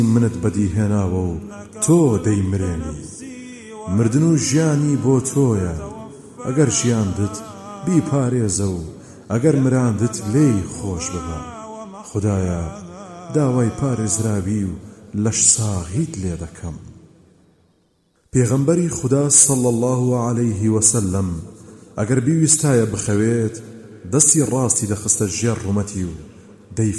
منت بەدیهێناوە و تۆ دەیمرێنی مردن و ژیانی بۆ تۆیە ئەگەر ژیاندت بیپارێزە و ئەگەر مراندت لێی خۆش ببە خدایە داوای پارێزراوی و لەش ساغیت لێ دەکەم. پێغەمبەری خدا صلی الله عليه وسلم ئەگەر بیویستایە بخەوێت دەستی ڕاستی دەخستە ژێر ڕومەتی و